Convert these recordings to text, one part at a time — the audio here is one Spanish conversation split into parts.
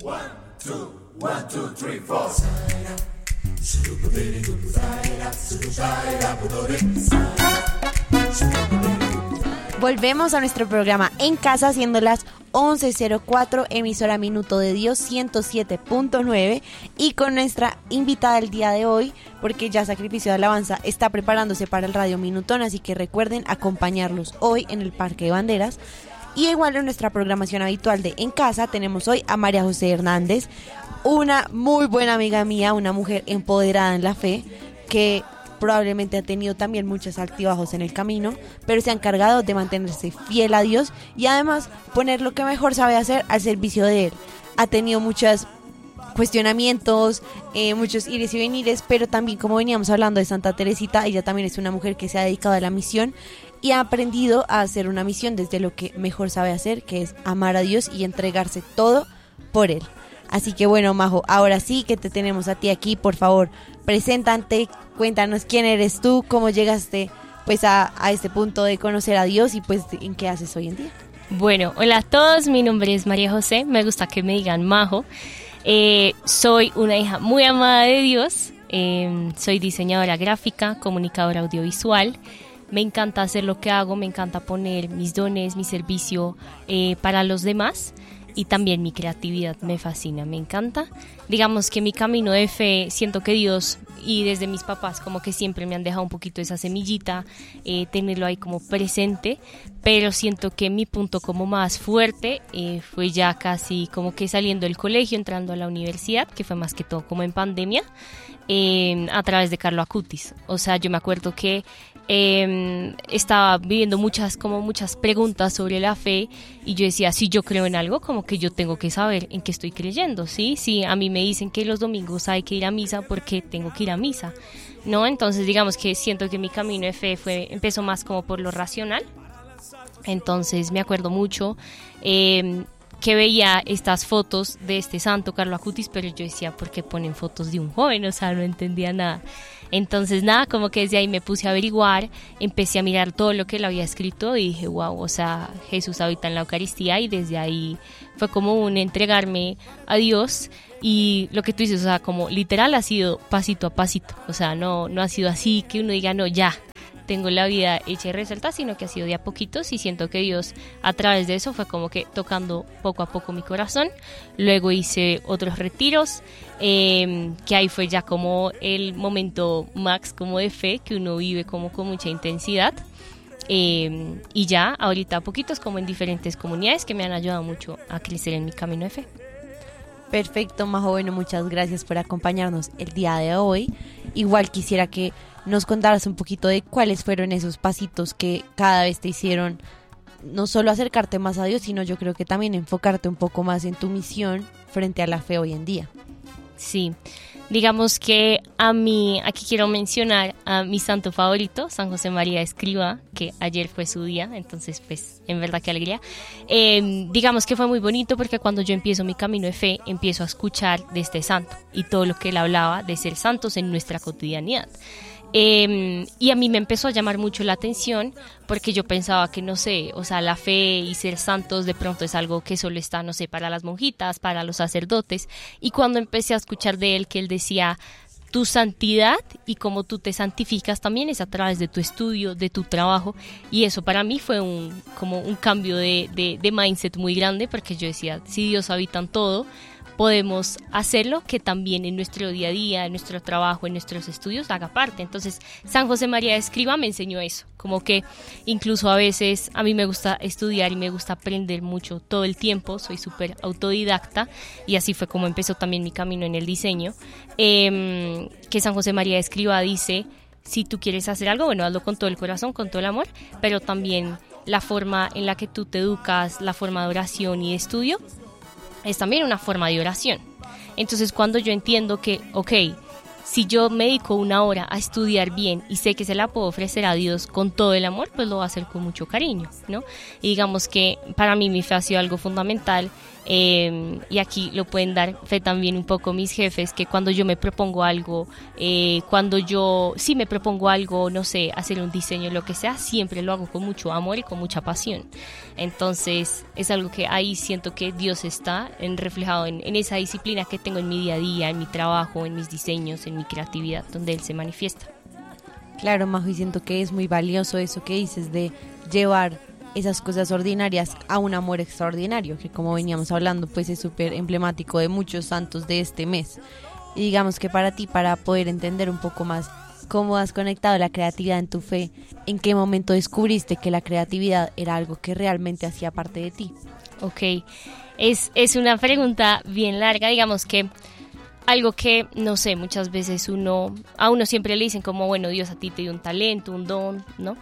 Volvemos a nuestro programa En Casa, siendo las 11:04, emisora Minuto de Dios 107.9, y con nuestra invitada el día de hoy, porque ya Sacrificio de Alabanza está preparándose para el Radio Minutón, así que recuerden acompañarlos hoy en el Parque de Banderas. Y igual en nuestra programación habitual de En Casa tenemos hoy a María José Hernández, una muy buena amiga mía, una mujer empoderada en la fe, que probablemente ha tenido también muchos altibajos en el camino, pero se ha encargado de mantenerse fiel a Dios y además poner lo que mejor sabe hacer al servicio de Él. Ha tenido muchos cuestionamientos, muchos ires y venires, pero también, como veníamos hablando de Santa Teresita, ella también es una mujer que se ha dedicado a la misión y ha aprendido a hacer una misión desde lo que mejor sabe hacer, que es amar a Dios y entregarse todo por Él. Así que bueno, Majo, ahora sí que te tenemos a ti aquí, por favor, preséntate, cuéntanos quién eres tú, cómo llegaste pues a este punto de conocer a Dios y pues en qué haces hoy en día. Bueno, hola a todos, mi nombre es María José, me gusta que me digan Majo. Soy una hija muy amada de Dios, soy diseñadora gráfica, comunicadora audiovisual. Me encanta hacer lo que hago, me encanta poner mis dones, mi servicio para los demás. Y también mi creatividad me fascina, me encanta. Digamos que mi camino de fe, siento que Dios y desde mis papás como que siempre me han dejado un poquito esa semillita, tenerlo ahí como presente, pero siento que mi punto como más fuerte fue ya casi como que saliendo del colegio, entrando a la universidad, que fue más que todo como en pandemia, a través de Carlo Acutis. O sea, yo me acuerdo que estaba viviendo muchas preguntas sobre la fe y yo decía, si yo creo en algo, como que yo tengo que saber en qué estoy creyendo, ¿sí? Si a mí me dicen que los domingos hay que ir a misa, ¿por qué tengo que ir a misa? ¿No? Entonces digamos que siento que mi camino de fe empezó más como por lo racional. Entonces me acuerdo mucho que veía estas fotos de este santo Carlo Acutis, pero yo decía, ¿por qué ponen fotos de un joven? O sea, no entendía nada. Entonces nada, como que desde ahí me puse a averiguar, empecé a mirar todo lo que él había escrito y dije, wow, o sea, Jesús habita en la Eucaristía, y desde ahí fue como un entregarme a Dios. Y lo que tú dices, o sea, como literal ha sido pasito a pasito, o sea, no ha sido así que uno diga, no, ya tengo la vida hecha y resuelta, sino que ha sido de a poquitos, y siento que Dios a través de eso fue como que tocando poco a poco mi corazón. Luego hice otros retiros, que ahí fue ya como el momento max como de fe, que uno vive como con mucha intensidad, y ya ahorita a poquitos como en diferentes comunidades que me han ayudado mucho a crecer en mi camino de fe. Perfecto, Majo, bueno, muchas gracias por acompañarnos el día de hoy. Igual quisiera que nos contaras un poquito de cuáles fueron esos pasitos que cada vez te hicieron no solo acercarte más a Dios, sino yo creo que también enfocarte un poco más en tu misión frente a la fe hoy en día. Sí, digamos que aquí quiero mencionar a mi santo favorito, San José María Escrivá, que ayer fue su día, entonces pues en verdad qué alegría. Digamos que fue muy bonito porque cuando yo empiezo mi camino de fe, empiezo a escuchar de este santo y todo lo que él hablaba de ser santos en nuestra cotidianidad. Y a mí me empezó a llamar mucho la atención porque yo pensaba que, no sé, o sea, la fe y ser santos de pronto es algo que solo está, no sé, para las monjitas, para los sacerdotes. Y cuando empecé a escuchar de él que él decía, tu santidad y cómo tú te santificas también es a través de tu estudio, de tu trabajo, y eso para mí fue como un cambio de mindset muy grande, porque yo decía, si Dios habita en todo, podemos hacerlo que también en nuestro día a día, en nuestro trabajo, en nuestros estudios haga parte. Entonces San José María Escrivá me enseñó eso, como que incluso a veces a mí me gusta estudiar y me gusta aprender mucho todo el tiempo, soy súper autodidacta, y así fue como empezó también mi camino en el diseño, que San José María Escrivá dice, si tú quieres hacer algo, bueno, hazlo con todo el corazón, con todo el amor, pero también la forma en la que tú te educas, la forma de oración y de estudio, es también una forma de oración. Entonces cuando yo entiendo que, si yo me dedico una hora a estudiar bien y sé que se la puedo ofrecer a Dios con todo el amor, pues lo voy a hacer con mucho cariño, ¿no? Y digamos que para mí mi fe ha sido algo fundamental. Y aquí lo pueden dar fe también un poco mis jefes, que cuando yo me propongo algo, cuando yo sí me propongo algo, no sé, hacer un diseño, lo que sea, siempre lo hago con mucho amor y con mucha pasión. Entonces es algo que ahí siento que Dios está reflejado en esa disciplina que tengo en mi día a día, en mi trabajo, en mis diseños, en mi creatividad, donde Él se manifiesta. Claro, Majo, y siento que es muy valioso eso que dices de llevar esas cosas ordinarias a un amor extraordinario, que como veníamos hablando, pues es súper emblemático de muchos santos de este mes. Y digamos que para ti, para poder entender un poco más cómo has conectado la creatividad en tu fe, ¿en qué momento descubriste que la creatividad era algo que realmente hacía parte de ti? Ok, es una pregunta bien larga, digamos que algo que, no sé, muchas veces a uno siempre le dicen como, bueno, Dios a ti te dio un talento, un don, ¿no?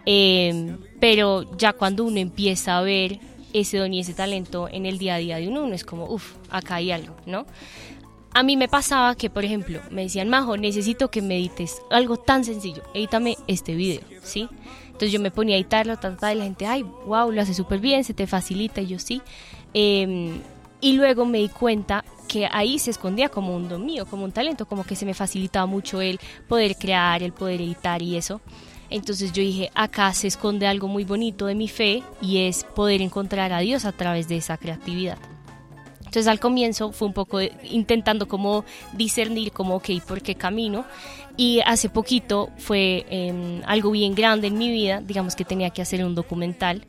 Pero ya cuando uno empieza a ver ese don y ese talento en el día a día de uno es como, acá hay algo, ¿no? A mí me pasaba que, por ejemplo, me decían, Majo, necesito que me edites algo tan sencillo, edítame este video, ¿sí? Entonces yo me ponía a editarlo, y la gente, ay, wow, lo hace súper bien, se te facilita, y yo sí. Y luego me di cuenta que ahí se escondía como un don mío, como un talento, como que se me facilitaba mucho el poder crear, el poder editar y eso. Entonces yo dije, acá se esconde algo muy bonito de mi fe y es poder encontrar a Dios a través de esa creatividad. Entonces al comienzo fue un poco intentando como discernir como, ok, ¿por qué camino? Y hace poquito fue algo bien grande en mi vida, digamos que tenía que hacer un documental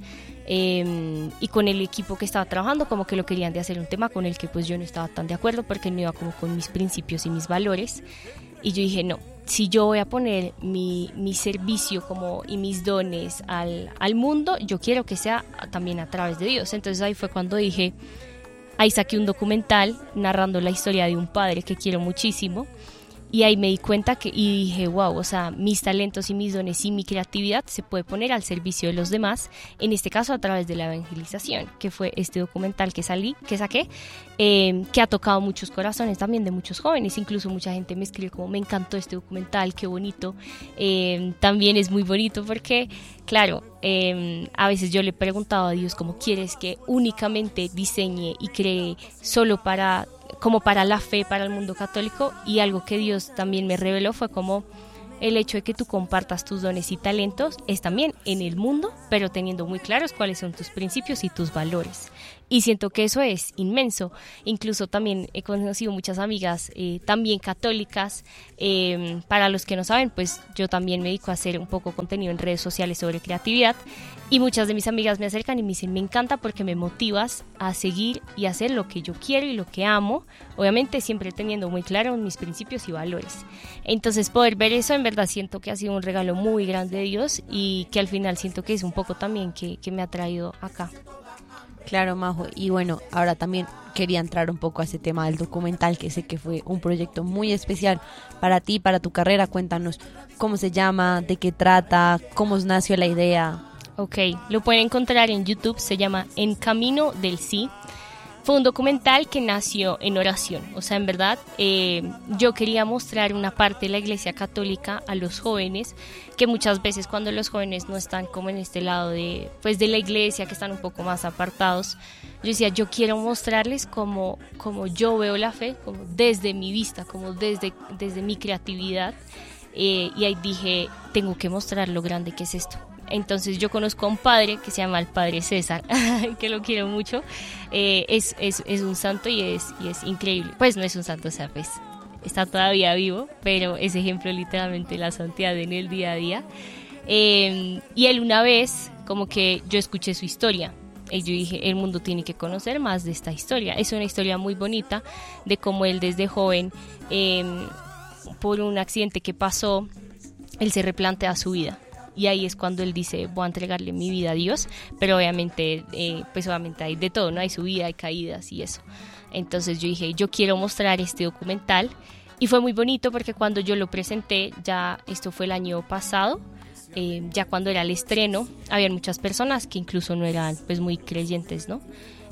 y con el equipo que estaba trabajando como que lo querían de hacer un tema con el que pues yo no estaba tan de acuerdo porque no iba como con mis principios y mis valores. Y yo dije, no, si yo voy a poner mi servicio como y mis dones al mundo, yo quiero que sea también a través de Dios. Entonces ahí fue cuando dije, ahí saqué un documental narrando la historia de un padre que quiero muchísimo. Y ahí me di cuenta y dije, wow, o sea, mis talentos y mis dones y mi creatividad se puede poner al servicio de los demás, en este caso a través de la evangelización, que fue este documental que saqué, que ha tocado muchos corazones también de muchos jóvenes, incluso mucha gente me escribe como, me encantó este documental, qué bonito, también es muy bonito porque, claro, a veces yo le he preguntado a Dios, ¿cómo quieres que únicamente diseñe y cree solo como para la fe, para el mundo católico? Y algo que Dios también me reveló fue como el hecho de que tú compartas tus dones y talentos es también en el mundo, pero teniendo muy claros cuáles son tus principios y tus valores. Y siento que eso es inmenso. Incluso también he conocido muchas amigas también católicas. Para los que no saben, pues yo también me dedico a hacer un poco contenido en redes sociales sobre creatividad. Y muchas de mis amigas me acercan y me dicen, me encanta porque me motivas a seguir y hacer lo que yo quiero y lo que amo. Obviamente siempre teniendo muy claro mis principios y valores. Entonces poder ver eso en verdad siento que ha sido un regalo muy grande de Dios y que al final siento que es un poco también que me ha traído acá. Claro, Majo, y bueno, ahora también quería entrar un poco a ese tema del documental, que sé que fue un proyecto muy especial para ti, para tu carrera. Cuéntanos cómo se llama, de qué trata, cómo nació la idea. Ok, lo pueden encontrar en YouTube, se llama En Camino del Sí. Fue un documental que nació en oración, o sea, en verdad yo quería mostrar una parte de la Iglesia Católica a los jóvenes, que muchas veces cuando los jóvenes no están como en este lado de la Iglesia, que están un poco más apartados, yo decía, yo quiero mostrarles como yo veo la fe, como desde mi vista, como desde mi creatividad, y ahí dije, tengo que mostrar lo grande que es esto. Entonces yo conozco a un padre que se llama el Padre César, que lo quiero mucho, es un santo y es increíble. Pues no es un santo, o sea, pues está todavía vivo, pero es ejemplo literalmente de la santidad en el día a día. Y él una vez, como que yo escuché su historia, y yo dije, el mundo tiene que conocer más de esta historia. Es una historia muy bonita de cómo él desde joven, por un accidente que pasó, él se replantea su vida. Y ahí es cuando él dice, voy a entregarle mi vida a Dios, pero obviamente, pues obviamente hay de todo, ¿no? Hay subida, hay caídas y eso. Entonces yo dije, yo quiero mostrar este documental y fue muy bonito porque cuando yo lo presenté, ya esto fue el año pasado, ya cuando era el estreno, había muchas personas que incluso no eran pues muy creyentes, ¿no?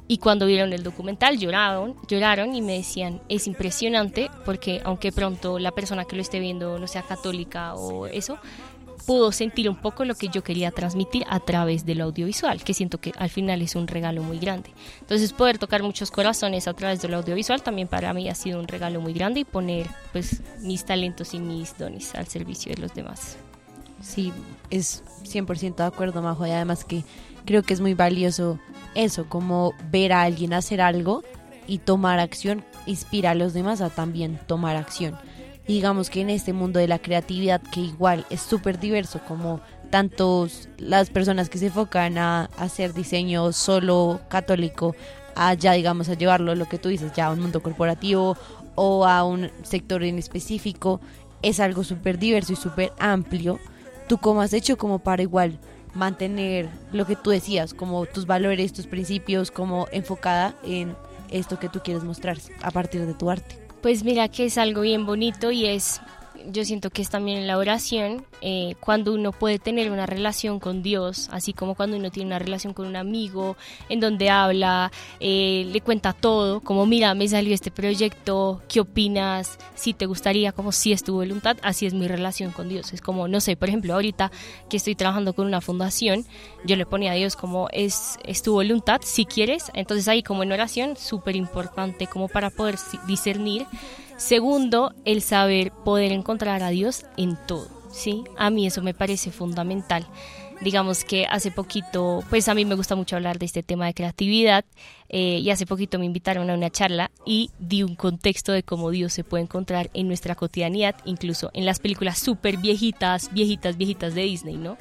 Y cuando vieron el documental lloraron y me decían, es impresionante porque aunque pronto la persona que lo esté viendo no sea católica o eso, pudo sentir un poco lo que yo quería transmitir a través del audiovisual, que siento que al final es un regalo muy grande. Entonces poder tocar muchos corazones a través del audiovisual también para mí ha sido un regalo muy grande y poner pues mis talentos y mis dones al servicio de los demás. Sí, es 100% de acuerdo, Majo, y además que creo que es muy valioso eso, como ver a alguien hacer algo y tomar acción, inspira a los demás a también tomar acción. Y digamos que en este mundo de la creatividad, que igual es súper diverso, como tantos las personas que se enfocan a hacer diseño solo católico, a ya digamos a llevarlo, lo que tú dices, ya a un mundo corporativo o a un sector en específico, es algo súper diverso y súper amplio. ¿Tú cómo has hecho como para igual mantener lo que tú decías, como tus valores, tus principios, como enfocada en esto que tú quieres mostrar a partir de tu arte? Pues mira que es algo bien bonito y yo siento que es también en la oración, cuando uno puede tener una relación con Dios, así como cuando uno tiene una relación con un amigo, en donde habla, le cuenta todo, como mira, me salió este proyecto, ¿qué opinas? Si te gustaría, como si es tu voluntad, así es mi relación con Dios. Es como, no sé, por ejemplo, ahorita que estoy trabajando con una fundación, yo le ponía a Dios como es tu voluntad, si quieres. Entonces ahí como en oración, súper importante como para poder discernir. Segundo, el saber poder encontrar a Dios en todo, ¿sí? A mí eso me parece fundamental. Digamos que hace poquito, pues a mí me gusta mucho hablar de este tema de creatividad y hace poquito me invitaron a una charla y di un contexto de cómo Dios se puede encontrar en nuestra cotidianidad, incluso en las películas súper viejitas de Disney, ¿no?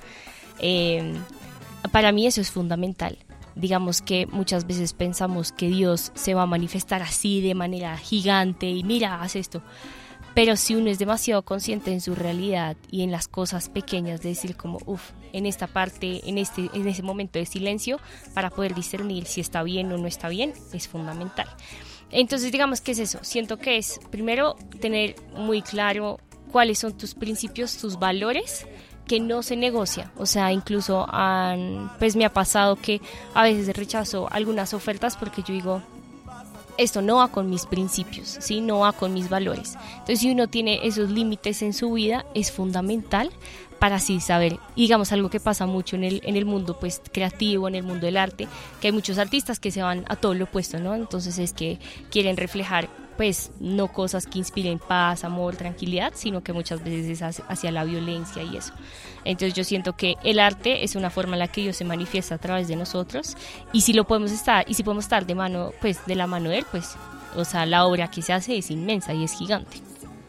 Para mí eso es fundamental. Digamos que muchas veces pensamos que Dios se va a manifestar así de manera gigante y mira, haz esto. Pero si uno es demasiado consciente en su realidad y en las cosas pequeñas, de decir como, en esta parte, en ese momento de silencio, para poder discernir si está bien o no está bien, es fundamental. Entonces digamos que es eso, siento que es primero tener muy claro cuáles son tus principios, tus valores, que no se negocia, o sea, incluso pues me ha pasado que a veces rechazo algunas ofertas porque yo digo, esto no va con mis principios, ¿sí? No va con mis valores. Entonces, si uno tiene esos límites en su vida, es fundamental para así saber, y digamos algo que pasa mucho en el mundo pues creativo, en el mundo del arte, que hay muchos artistas que se van a todo lo opuesto, ¿no? Entonces es que quieren reflejar pues no cosas que inspiren paz, amor, tranquilidad, sino que muchas veces es hacia la violencia y eso. Entonces yo siento que el arte es una forma en la que Dios se manifiesta a través de nosotros y si podemos estar de mano, pues de la mano de él, pues, o sea, la obra que se hace es inmensa y es gigante.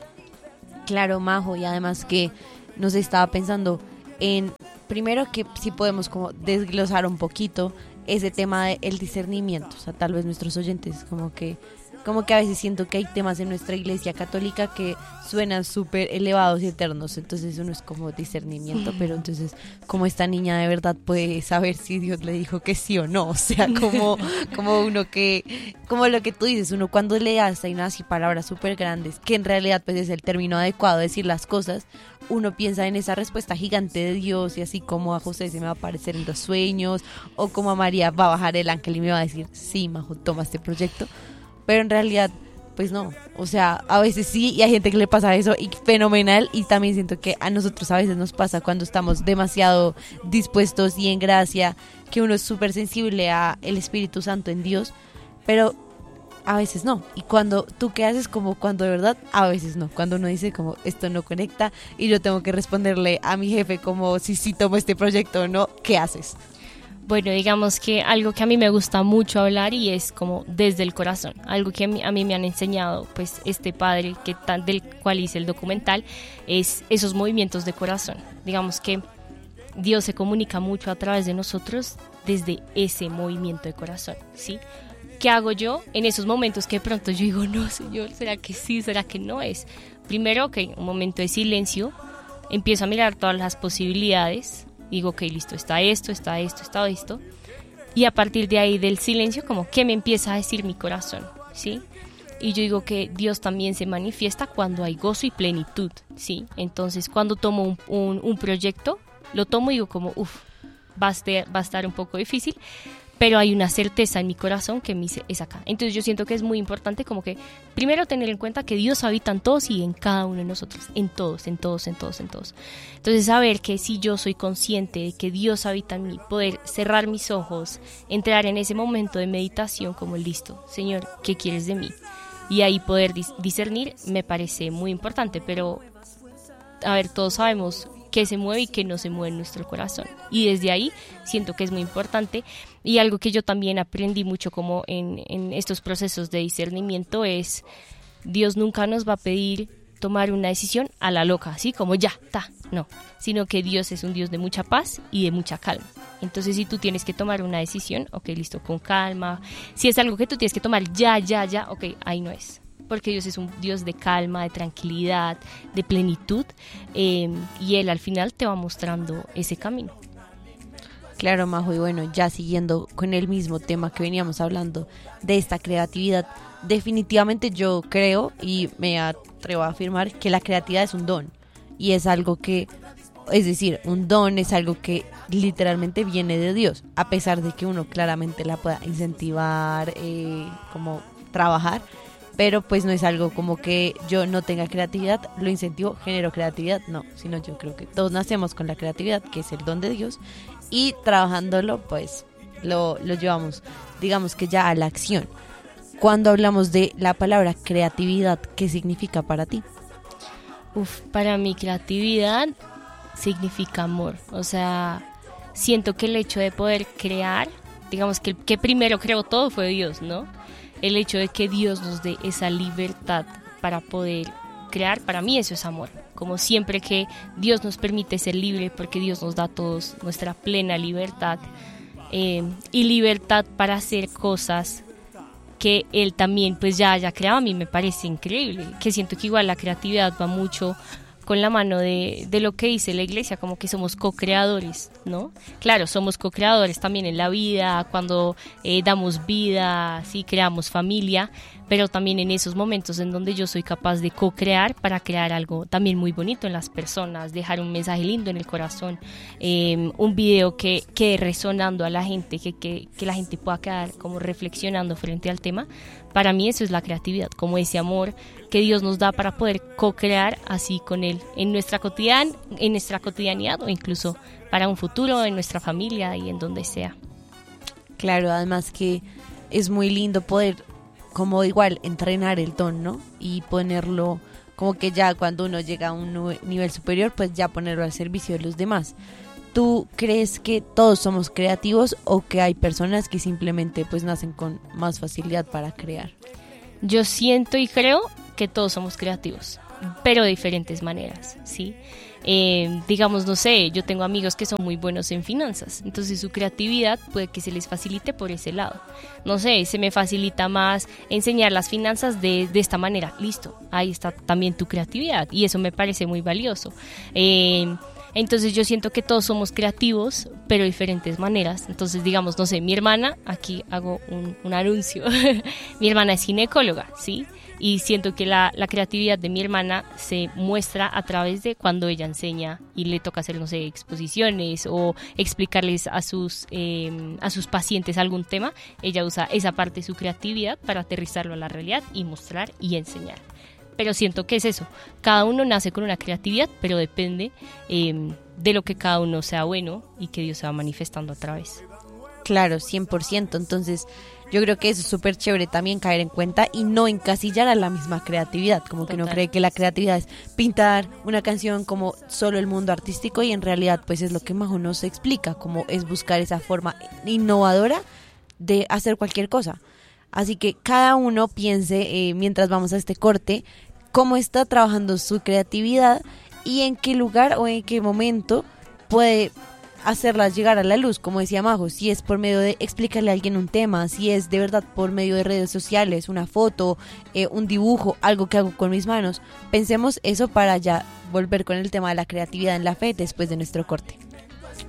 Claro, Majo, y además que nos estaba pensando en, primero que si podemos como desglosar un poquito ese tema del discernimiento, o sea, tal vez nuestros oyentes como que a veces siento que hay temas en nuestra iglesia católica que suenan súper elevados y eternos, entonces uno es como discernimiento, pero entonces como esta niña de verdad puede saber si Dios le dijo que sí o no, o sea, como uno que, como lo que tú dices, uno cuando le hace unas palabras súper grandes, que en realidad pues es el término adecuado de decir las cosas, uno piensa en esa respuesta gigante de Dios y así como a José se me va a aparecer en los sueños o como a María va a bajar el ángel y me va a decir, sí, Majo, toma este proyecto. Pero en realidad, pues no, o sea, a veces sí y hay gente que le pasa eso y fenomenal, y también siento que a nosotros a veces nos pasa cuando estamos demasiado dispuestos y en gracia, que uno es súper sensible a el Espíritu Santo en Dios, pero a veces no. Y cuando tú qué haces, como cuando de verdad, a veces no, cuando uno dice como esto no conecta y yo tengo que responderle a mi jefe como si tomo este proyecto o no, ¿qué haces? Bueno, digamos que algo que a mí me gusta mucho hablar y es como desde el corazón, algo que a mí me han enseñado pues este padre del cual hice el documental, es esos movimientos de corazón. Digamos que Dios se comunica mucho a través de nosotros desde ese movimiento de corazón, ¿sí? ¿Qué hago yo en esos momentos que de pronto yo digo, no, Señor, ¿será que sí, será que no es? Primero, un momento de silencio, empiezo a mirar todas las posibilidades. Digo, ok, listo, está esto. Y a partir de ahí del silencio, como que me empieza a decir mi corazón, ¿sí? Y yo digo que Dios también se manifiesta cuando hay gozo y plenitud, ¿sí? Entonces, cuando tomo un proyecto, lo tomo y digo como, va a estar un poco difícil, pero hay una certeza en mi corazón que me dice, es acá. Entonces yo siento que es muy importante como que primero tener en cuenta que Dios habita en todos y en cada uno de nosotros, en todos. Entonces saber que si yo soy consciente de que Dios habita en mí, poder cerrar mis ojos, entrar en ese momento de meditación como listo, Señor, ¿qué quieres de mí? Y ahí poder discernir me parece muy importante, pero a ver, todos sabemos qué se mueve y qué no se mueve en nuestro corazón. Y desde ahí siento que es muy importante. Y algo que yo también aprendí mucho como en estos procesos de discernimiento es, Dios nunca nos va a pedir tomar una decisión a la loca, así como ya, no, sino que Dios es un Dios de mucha paz y de mucha calma. Entonces si tú tienes que tomar una decisión, ok, listo, con calma. Si es algo que tú tienes que tomar ya, ok, ahí no es. Porque Dios es un Dios de calma, de tranquilidad, de plenitud, y Él al final te va mostrando ese camino. Claro, Majo, y bueno, ya siguiendo con el mismo tema que veníamos hablando de esta creatividad, definitivamente yo creo y me atrevo a afirmar que la creatividad es un don, y es algo que, es decir, un don es algo que literalmente viene de Dios, a pesar de que uno claramente la pueda incentivar, como trabajar, pero pues no es algo como que yo no tenga creatividad, lo incentivo, genero creatividad, no, sino yo creo que todos nacemos con la creatividad, que es el don de Dios, y trabajándolo pues lo llevamos, digamos que ya a la acción. Cuando hablamos de la palabra creatividad, ¿qué significa para ti? Para mí creatividad significa amor, o sea, siento que el hecho de poder crear, digamos que el que primero creó todo fue Dios, ¿no? El hecho de que Dios nos dé esa libertad para poder crear, para mí eso es amor. Como siempre que Dios nos permite ser libre, porque Dios nos da a todos nuestra plena libertad, y libertad para hacer cosas que Él también pues ya haya creado. A mí me parece increíble, que siento que igual la creatividad va mucho con la mano de lo que dice la iglesia, como que somos co-creadores, ¿no? Claro, somos co-creadores también en la vida, cuando damos vida, sí, creamos familia, pero también en esos momentos en donde yo soy capaz de co-crear para crear algo también muy bonito en las personas, dejar un mensaje lindo en el corazón, un video que quede resonando a la gente, que la gente pueda quedar como reflexionando frente al tema. Para mí eso es la creatividad, como ese amor que Dios nos da para poder co-crear así con Él en nuestra cotidianidad o incluso para un futuro en nuestra familia y en donde sea. Claro, además que es muy lindo poder como igual entrenar el don, ¿no? Y ponerlo como que ya cuando uno llega a un nivel superior, pues ya ponerlo al servicio de los demás. ¿Tú crees que todos somos creativos o que hay personas que simplemente pues nacen con más facilidad para crear? Yo siento y creo que todos somos creativos, pero de diferentes maneras, ¿sí? Digamos, no sé, yo tengo amigos que son muy buenos en finanzas, entonces su creatividad puede que se les facilite por ese lado. No sé, se me facilita más enseñar las finanzas de esta manera, listo, ahí está también tu creatividad y eso me parece muy valioso. Entonces yo siento que todos somos creativos, pero de diferentes maneras. Entonces digamos, no sé, mi hermana, aquí hago un anuncio, mi hermana es ginecóloga, ¿sí? Y siento que la creatividad de mi hermana se muestra a través de cuando ella enseña y le toca hacer, no sé, exposiciones o explicarles a sus pacientes algún tema. Ella usa esa parte de su creatividad para aterrizarlo a la realidad y mostrar y enseñar. Pero siento que es eso, cada uno nace con una creatividad, pero depende de lo que cada uno sea bueno y que Dios se va manifestando a través. Claro, 100%, entonces yo creo que eso es súper chévere también caer en cuenta y no encasillar a la misma creatividad, como que uno cree que la creatividad es pintar una canción como solo el mundo artístico y en realidad pues es lo que Majo nos explica, como es buscar esa forma innovadora de hacer cualquier cosa. Así que cada uno piense, mientras vamos a este corte, cómo está trabajando su creatividad y en qué lugar o en qué momento puede hacerlas llegar a la luz, como decía Majo, si es por medio de explicarle a alguien un tema, si es de verdad por medio de redes sociales, una foto, un dibujo, algo que hago con mis manos. Pensemos eso para ya volver con el tema de la creatividad en la fe después de nuestro corte.